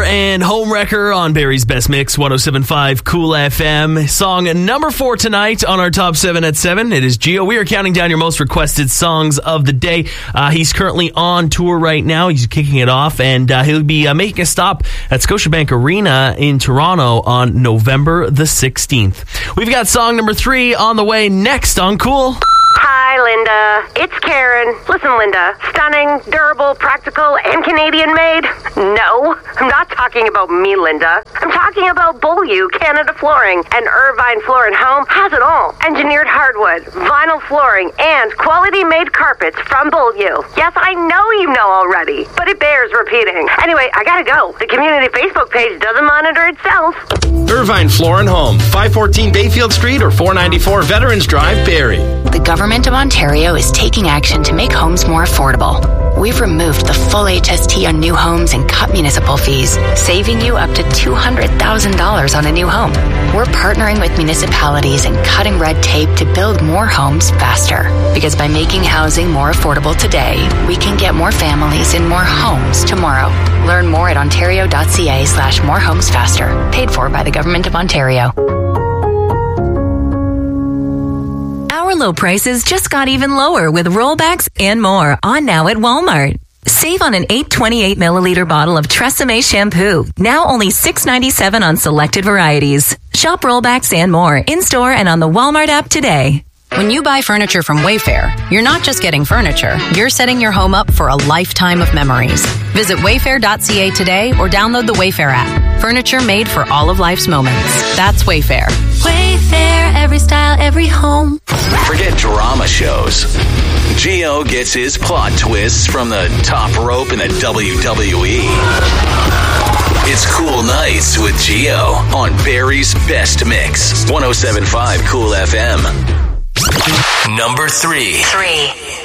and Homewrecker on Barry's Best Mix, 107.5 Cool FM. Song number 4 tonight on our Top 7 at 7. It is Gio. We are counting down your most requested songs of the day. He's currently on tour right now. He's kicking it off, and he'll be making a stop at Scotiabank Arena in Toronto on November the 16th. We've got song number 3 on the way next on Cool. Hi, Linda. It's Karen. Listen, Linda. Stunning, durable, practical, and Canadian-made? No, I'm not talking about me, Linda. I'm talking about Beaulieu Canada Flooring. And Irvine Floor & Home has it all. Engineered hardwood, vinyl flooring, and quality-made carpets from Beaulieu. Yes, I know you know already, but it bears repeating. Anyway, I gotta go. The community Facebook page doesn't monitor itself. Irvine Floor & Home, 514 Bayfield Street or 494 Veterans Drive, Barrie. The Government of Ontario is taking action to make homes more affordable. We've removed the full HST on new homes and cut municipal fees, saving you up to $200,000 on a new home. We're partnering with municipalities and cutting red tape to build more homes faster. Because by making housing more affordable today, we can get more families in more homes tomorrow. Learn more at ontario.ca/morehomesfaster. Paid for by the Government of Ontario. Our low prices just got even lower with rollbacks and more on now at Walmart. Save on an 828 milliliter bottle of Tresemme shampoo, now only $6.97 on selected varieties. Shop rollbacks and more in-store and on the Walmart app today. When you buy furniture from Wayfair, you're not just getting furniture, you're setting your home up for a lifetime of memories. Visit wayfair.ca today or download the Wayfair app. Furniture made for all of life's moments. That's Wayfair. Wayfair, every style, every home. Forget drama shows. Gio gets his plot twists from the top rope in the WWE. It's Cool Nights with Gio on Barry's Best Mix, 107.5 Cool FM. Number 3.